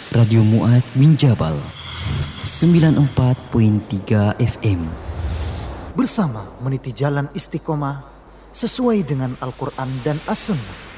Radio Muaz bin Jabal 94.3 FM. Bersama meniti jalan istiqomah sesuai dengan Al-Quran dan As-Sunnah.